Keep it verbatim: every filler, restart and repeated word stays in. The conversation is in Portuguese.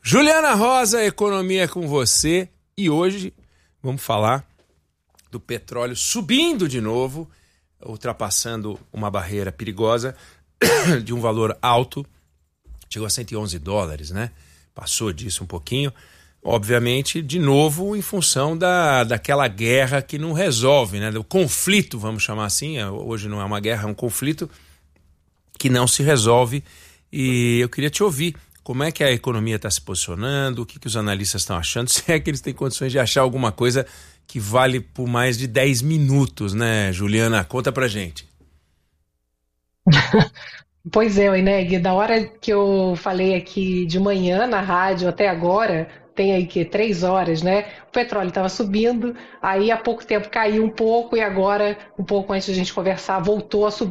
Juliana Rosa, economia com você. E hoje vamos falar do petróleo subindo de novo, ultrapassando uma barreira perigosa de um valor alto. Chegou a cento e onze dólares, né? Passou disso um pouquinho. Obviamente, de novo, em função da, daquela guerra que não resolve, né? Do conflito, vamos chamar assim. Hoje não é uma guerra, é um conflito que não se resolve. E eu queria te ouvir. Como é que a economia está se posicionando? O que, que os analistas estão achando? Se é que eles têm condições de achar alguma coisa que vale por mais de dez minutos, né, Juliana? Conta pra gente. Pois é, Ineg, da hora que eu falei aqui de manhã na rádio até agora, tem aí que três horas, né? O petróleo estava subindo, aí há pouco tempo caiu um pouco e agora, um pouco antes de a gente conversar, voltou a subir.